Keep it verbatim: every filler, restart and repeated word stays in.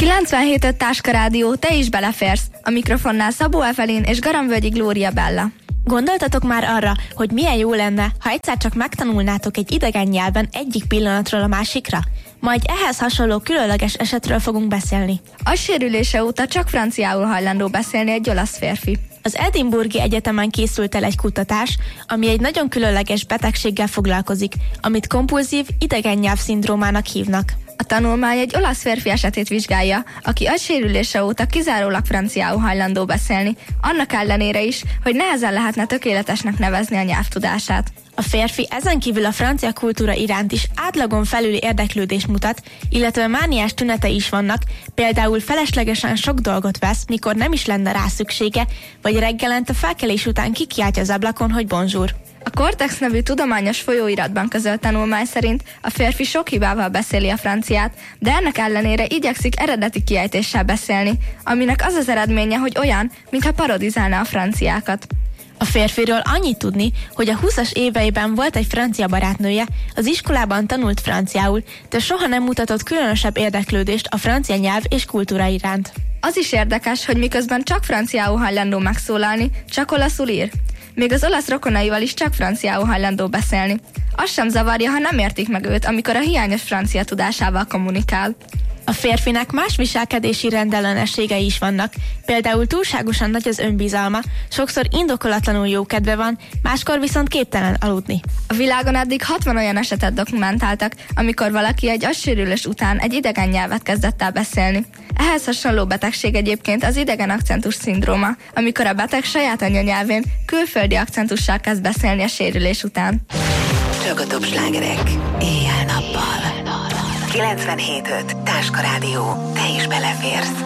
kilencvenhét öt Táska Rádió, te is beleférsz. A mikrofonnál Szabó Evelin és Garamvölgyi Glória Bella. Gondoltatok már arra, hogy milyen jó lenne, ha egyszer csak megtanulnátok egy idegen nyelven egyik pillanatról a másikra? Majd ehhez hasonló különleges esetről fogunk beszélni. Agysérülése óta csak franciául hajlandó beszélni egy olasz férfi. Az Edinburghi Egyetemen készült el egy kutatás, ami egy nagyon különleges betegséggel foglalkozik, amit kompulzív idegen nyelvszindrómának hívnak. A tanulmány egy olasz férfi esetét vizsgálja, aki agysérülése óta kizárólag franciául hajlandó beszélni, annak ellenére is, hogy nehezen lehetne tökéletesnek nevezni a nyelvtudását. A férfi ezen kívül a francia kultúra iránt is átlagon felüli érdeklődést mutat, illetve mániás tünetei is vannak, például feleslegesen sok dolgot vesz, mikor nem is lenne rá szüksége, vagy reggelente felkelés után kikiáltja az ablakon, hogy bonjour. A Cortex nevű tudományos folyóiratban közölt tanulmány szerint a férfi sok hibával beszéli a franciát, de ennek ellenére igyekszik eredeti kiejtéssel beszélni, aminek az az eredménye, hogy olyan, mintha parodizálna a franciákat. A férfiről annyit tudni, hogy a húszas éveiben volt egy francia barátnője, az iskolában tanult franciául, de soha nem mutatott különösebb érdeklődést a francia nyelv és kultúra iránt. Az is érdekes, hogy miközben csak franciául hajlandó megszólalni, csak olaszul ír. Még az olasz rokonaival is csak franciául hajlandó beszélni. Az sem zavarja, ha nem értik meg őt, amikor a hiányos francia tudásával kommunikál. A férfinek más viselkedési rendellenességei is vannak, például túlságosan nagy az önbizalma, sokszor indokolatlanul jókedve van, máskor viszont képtelen aludni. A világon eddig hatvan olyan esetet dokumentáltak, amikor valaki egy agysérülés után egy idegen nyelvet kezdett el beszélni. Ehhez hasonló betegség egyébként az idegen akcentus szindróma, amikor a beteg saját anyanyelvén külföldi akcentussal kezd beszélni a sérülés után. Csak a top slágerek, éjjel-nappal. kilencvenhét öt Táska Rádió, te is beleférsz.